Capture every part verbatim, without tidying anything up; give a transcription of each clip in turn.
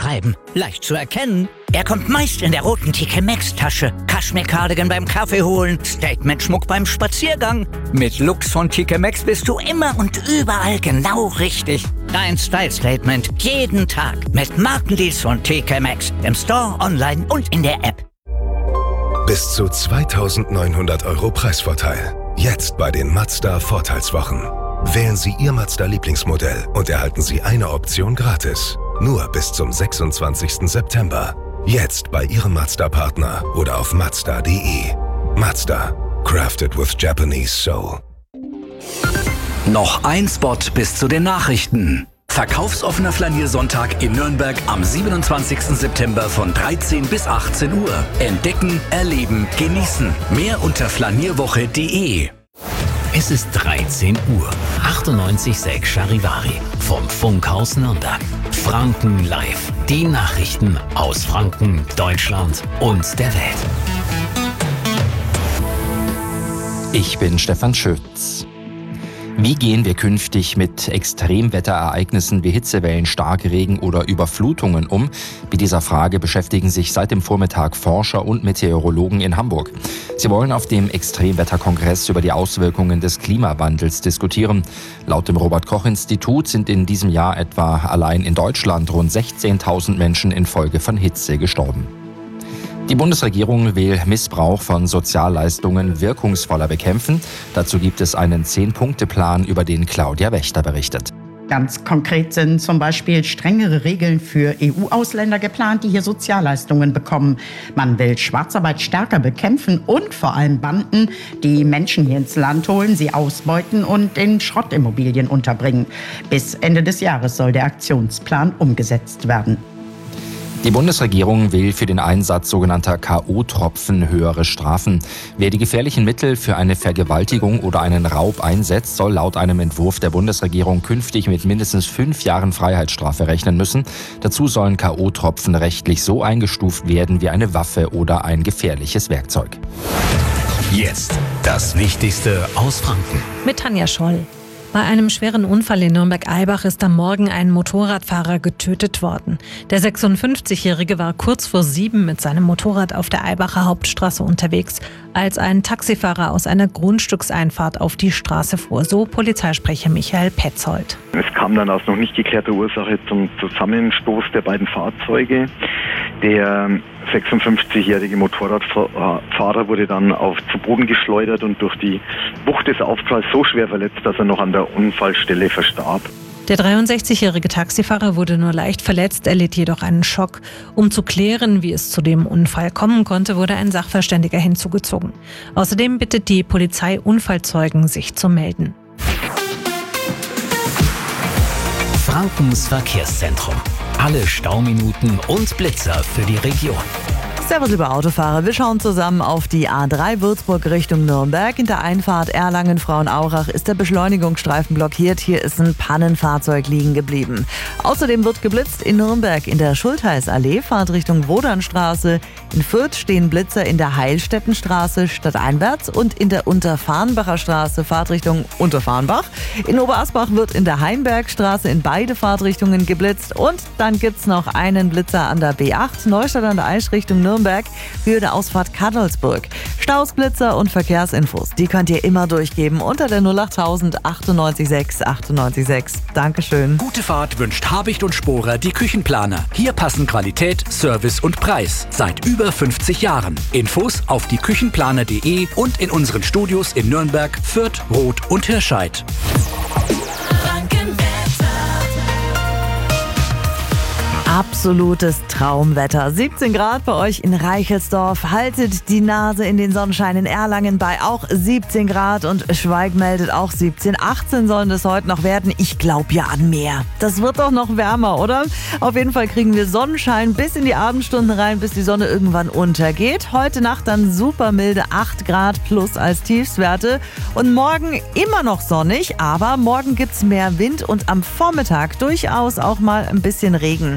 beschreiben. Leicht zu erkennen. Er kommt meist in der roten T K Maxx-Tasche, Kaschmir-Cardigan beim Kaffee holen, Statement-Schmuck beim Spaziergang. Mit Looks von T K Maxx bist du immer und überall genau richtig. Dein Style-Statement jeden Tag mit Markendeals von T K Maxx im Store, online und in der App. Bis zu zweitausendneunhundert Euro Preisvorteil. Jetzt bei den Mazda-Vorteilswochen. Wählen Sie Ihr Mazda-Lieblingsmodell und erhalten Sie eine Option gratis. Nur bis zum sechsundzwanzigsten September. Jetzt bei Ihrem Mazda-Partner oder auf mazda punkt de. Mazda. Crafted with Japanese soul. Noch ein Spot bis zu den Nachrichten. Verkaufsoffener Flaniersonntag in Nürnberg am siebenundzwanzigsten September von dreizehn bis achtzehn Uhr. Entdecken, erleben, genießen. Mehr unter flanierwoche punkt de. Es ist dreizehn Uhr. achtundneunzig Komma sechs Charivari vom Funkhaus Nürnberg. Franken live. Die Nachrichten aus Franken, Deutschland und der Welt. Ich bin Stefan Schütz. Wie gehen wir künftig mit Extremwetterereignissen wie Hitzewellen, Starkregen oder Überflutungen um? Mit dieser Frage beschäftigen sich seit dem Vormittag Forscher und Meteorologen in Hamburg. Sie wollen auf dem Extremwetterkongress über die Auswirkungen des Klimawandels diskutieren. Laut dem Robert-Koch-Institut sind in diesem Jahr etwa allein in Deutschland rund sechzehntausend Menschen infolge von Hitze gestorben. Die Bundesregierung will Missbrauch von Sozialleistungen wirkungsvoller bekämpfen. Dazu gibt es einen Zehn-Punkte-Plan, über den Claudia Wächter berichtet. Ganz konkret sind zum Beispiel strengere Regeln für E U-Ausländer geplant, die hier Sozialleistungen bekommen. Man will Schwarzarbeit stärker bekämpfen und vor allem Banden, die Menschen hier ins Land holen, sie ausbeuten und in Schrottimmobilien unterbringen. Bis Ende des Jahres soll der Aktionsplan umgesetzt werden. Die Bundesregierung will für den Einsatz sogenannter K O-Tropfen höhere Strafen. Wer die gefährlichen Mittel für eine Vergewaltigung oder einen Raub einsetzt, soll laut einem Entwurf der Bundesregierung künftig mit mindestens fünf Jahren Freiheitsstrafe rechnen müssen. Dazu sollen K O-Tropfen rechtlich so eingestuft werden wie eine Waffe oder ein gefährliches Werkzeug. Jetzt das Wichtigste aus Franken. Mit Tanja Scholl. Bei einem schweren Unfall in Nürnberg-Eibach ist am Morgen ein Motorradfahrer getötet worden. Der sechsundfünfzigjährige war kurz vor sieben mit seinem Motorrad auf der Eibacher Hauptstraße unterwegs, als ein Taxifahrer aus einer Grundstückseinfahrt auf die Straße fuhr, so Polizeisprecher Michael Petzold. Es kam dann aus noch nicht geklärter Ursache zum Zusammenstoß der beiden Fahrzeuge. Der sechsundfünfzigjährige Motorradfahrer wurde dann auf zu Boden geschleudert und durch die Wucht des Aufpralls so schwer verletzt, dass er noch an der Unfallstelle verstarb. Der dreiundsechzigjährige Taxifahrer wurde nur leicht verletzt, erlitt jedoch einen Schock. Um zu klären, wie es zu dem Unfall kommen konnte, wurde ein Sachverständiger hinzugezogen. Außerdem bittet die Polizei Unfallzeugen, sich zu melden. Frankens Verkehrszentrum. Alle Stauminuten und Blitzer für die Region. Servus, liebe Autofahrer. Wir schauen zusammen auf die A drei Würzburg Richtung Nürnberg. In der Einfahrt Erlangen-Frauenaurach ist der Beschleunigungsstreifen blockiert. Hier ist ein Pannenfahrzeug liegen geblieben. Außerdem wird geblitzt in Nürnberg in der Schultheißallee, Fahrt Richtung Wodanstraße. In Fürth stehen Blitzer in der Heilstättenstraße stadteinwärts und in der Unterfarnbacher Straße, Fahrtrichtung Unterfarnbach. In Oberasbach wird in der Heimbergstraße in beide Fahrtrichtungen geblitzt. Und dann gibt's noch einen Blitzer an der B acht, Neustadt an der Aisch Richtung Nürnberg. Höhe der Ausfahrt Kadolsburg. Staus, Blitzer und Verkehrsinfos, die könnt ihr immer durchgeben unter der null achttausend achtundneunzig sechs achtundneunzig sechs. Dankeschön. Gute Fahrt wünscht Habicht und Sporer die Küchenplaner. Hier passen Qualität, Service und Preis. Seit über fünfzig Jahren. Infos auf die küchenplaner punkt de und in unseren Studios in Nürnberg, Fürth, Roth und Hirscheid. Absolutes Traumwetter. siebzehn Grad bei euch in Reichelsdorf. Haltet die Nase in den Sonnenschein in Erlangen bei auch siebzehn Grad und Schweig meldet auch siebzehn. achtzehn sollen es heute noch werden. Ich glaube ja an mehr. Das wird doch noch wärmer, oder? Auf jeden Fall kriegen wir Sonnenschein bis in die Abendstunden rein, bis die Sonne irgendwann untergeht. Heute Nacht dann super milde acht Grad plus als Tiefstwerte. Und morgen immer noch sonnig, aber morgen gibt's mehr Wind und am Vormittag durchaus auch mal ein bisschen Regen.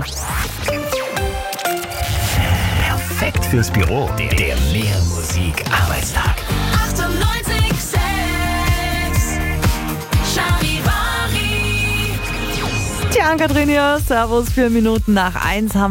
Perfekt fürs Büro. Der, der Mehr Musik Arbeitstag. achtundneunzig Komma sechs Charivari. Tja, Katrin hier. Servus, vier Minuten nach eins haben